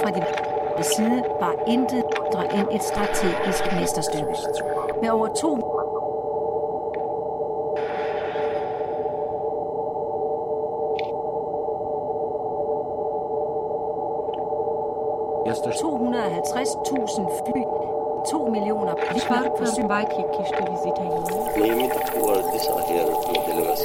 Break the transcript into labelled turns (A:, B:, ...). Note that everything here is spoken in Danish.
A: fra de side var intet mindre end et strategisk mesterstykke. Med over 250.000 fly, 2 millioner
B: Varför Bajkik, что визит